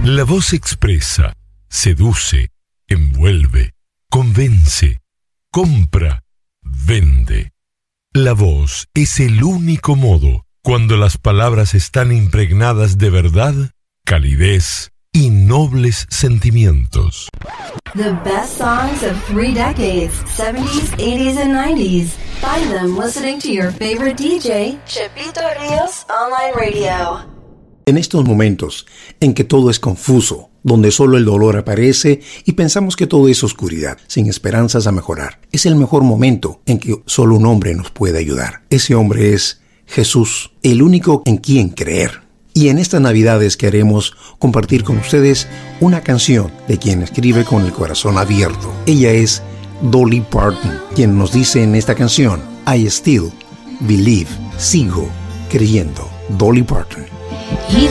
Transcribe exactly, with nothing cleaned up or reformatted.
La voz expresa, seduce, envuelve, convence, compra, vende. La voz es el único modo cuando las palabras están impregnadas de verdad, calidez y nobles sentimientos. The best songs of three decades, seventies, eighties, and nineties. Find them listening to your favorite D J, Chepito Ríos Online Radio. En estos momentos en que todo es confuso, donde solo el dolor aparece y pensamos que todo es oscuridad, sin esperanzas a mejorar, es el mejor momento en que solo un hombre nos puede ayudar. Ese hombre es Jesús, el único en quien creer. Y en estas Navidades queremos compartir con ustedes una canción de quien escribe con el corazón abierto. Ella es Dolly Parton, quien nos dice en esta canción, I still believe, sigo creyendo. Dolly Parton.